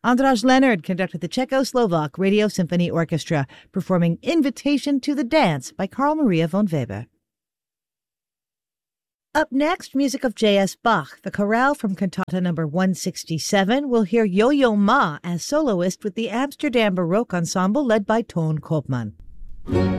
András Leonard conducted the Czechoslovak Radio Symphony Orchestra, performing Invitation to the Dance by Carl Maria von Weber. Up next, music of J.S. Bach. The chorale from Cantata No. 167 will hear Yo-Yo Ma as soloist with the Amsterdam Baroque Ensemble led by Toon Koopman.